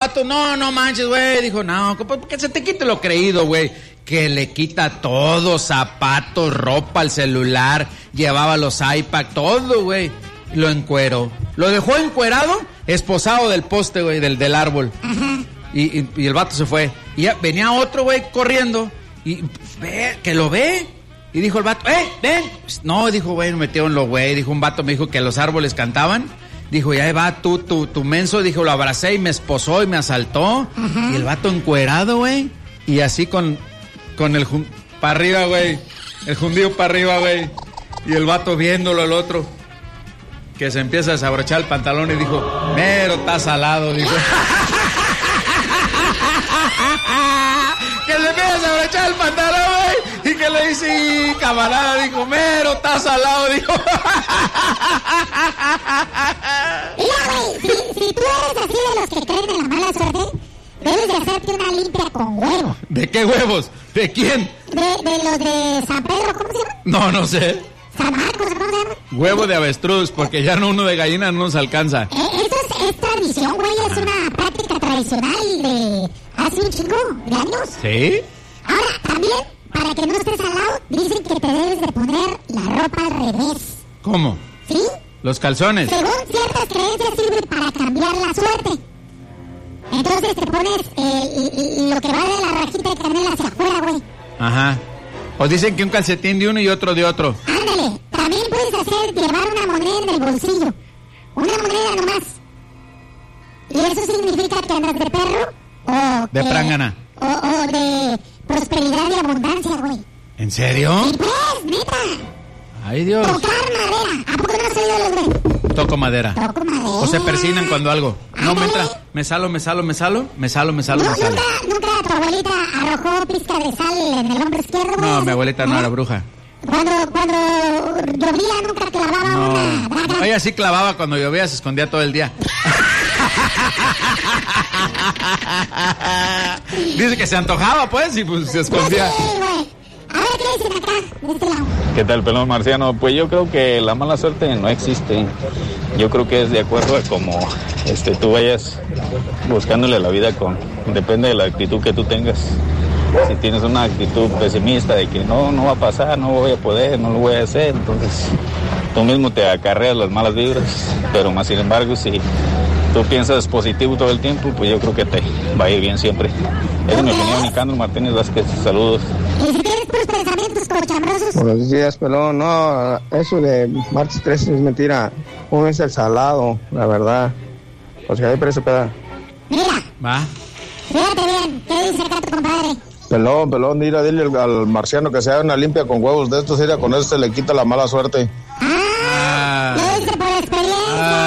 vato, no manches, güey. Dijo, no, que se te quite lo creído, güey. Que le quita todo, zapatos, ropa, el celular, llevaba los iPad, todo, güey. Lo encueró. Lo dejó encuerado, esposado del poste, güey, del árbol. Ajá. Y el vato se fue. Y ya venía otro, güey, corriendo. Y ve, que lo ve. Y dijo el vato, ven. No, dijo, güey, metiéronlo, güey. Dijo un vato, me dijo que los árboles cantaban. Dijo, ya va tu menso. Dijo, lo abracé y me esposó y me asaltó. Ajá. Y el vato encuerado, güey. Y así con el para arriba, güey. El jundío para arriba, güey. Y el vato viéndolo al otro. Que se empieza a desabrochar el pantalón y dijo, mero, está salado, dijo. Que le empieza a desabrochar el pantalón, güey. Y que le dice, camarada, dijo, mero, está salado, dijo. Mira, güey, si tú eres así de los que creen en la mala suerte, debes de hacerte una limpia con huevo. ¿De qué huevos? ¿De quién? De los de San Pedro, ¿cómo se llama? No sé. San Marcos, ¿cómo se llama? Huevo de avestruz, porque ya no uno de gallina no nos alcanza. Eso es tradición, güey, es una práctica tradicional de hace un chingo de años. ¿Sí? Ahora, también, para que no estés al lado, dicen que te debes de poner la ropa al revés. ¿Cómo? ¿Sí? Los calzones. Según ciertas creencias sirve para cambiar la suerte. Entonces te pones lo que va de la rajita de canela hacia afuera, güey. Ajá. O dicen que un calcetín de uno y otro de otro. Ándale, también puedes llevar una moneda en el bolsillo. Una moneda nomás. Y eso significa que andas de perro o De prángana. O de prosperidad y abundancia, güey. ¿En serio? Y pues, neta. Ay, Dios. Tocar madera. ¿A poco no has oído los güey? Toco madera. Toco madera. O se persinan cuando algo. No, me Ándale. entra. Me salo. ¿Nunca tu abuelita arrojó pizca de sal en el hombro izquierdo, güey? No, mi abuelita no era bruja. Cuando llovía, nunca clavaba una No. daga. Ella sí clavaba cuando llovía, se escondía todo el día. Dice que se antojaba, pues, y pues se escondía. Sí, güey. A ver, ¿qué dicen acá, de este lado? ¿Qué tal, pelón marciano? Pues yo creo que la mala suerte no existe. Yo creo que es de acuerdo a cómo tú vayas buscándole la vida depende de la actitud que tú tengas. Si tienes una actitud pesimista de que no va a pasar, no voy a poder, no lo voy a hacer, entonces tú mismo te acarreas las malas vibras. Pero más sin embargo, si tú piensas positivo todo el tiempo, pues yo creo que te va a ir bien siempre. Esa es mi opinión, Nicandro Martínez Vázquez. Saludos. ¿Y si tienes tus pensamientos cochambrosos? Buenos días, pelón. No, eso de martes 13 es mentira. Uno es el salado, la verdad. Pues que hay precio, peda. Mira, Va. fíjate bien, ¿qué dice acá tu compadre? Pelón, mira, dile al marciano que se haga una limpia con huevos de estos, con eso se le quita la mala suerte. Ah, lo dice por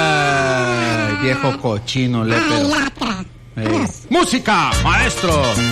experiencia. Ay, viejo cochino, lépero. Ay, lacra. ¡Música, maestro!